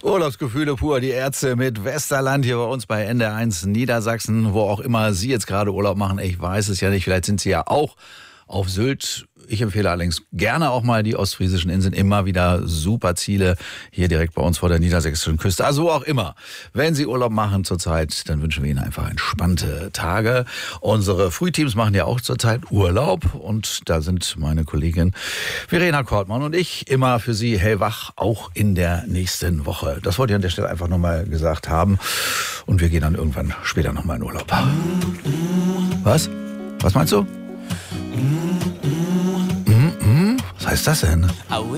Urlaubsgefühle pur, die Ärzte mit Westerland hier bei uns bei NDR1 Niedersachsen, wo auch immer Sie jetzt gerade Urlaub machen. Ich weiß es ja nicht, vielleicht sind Sie ja auch auf Sylt. Ich empfehle allerdings gerne auch mal die ostfriesischen Inseln. Immer wieder super Ziele hier direkt bei uns vor der niedersächsischen Küste. Also wo auch immer. Wenn Sie Urlaub machen zurzeit, dann wünschen wir Ihnen einfach entspannte Tage. Unsere Frühteams machen ja auch zurzeit Urlaub. Und da sind meine Kollegin Verena Kortmann und ich immer für Sie hellwach, auch in der nächsten Woche. Das wollte ich an der Stelle einfach nochmal gesagt haben. Und wir gehen dann irgendwann später nochmal in Urlaub. Was? Was meinst du? Was heißt das denn?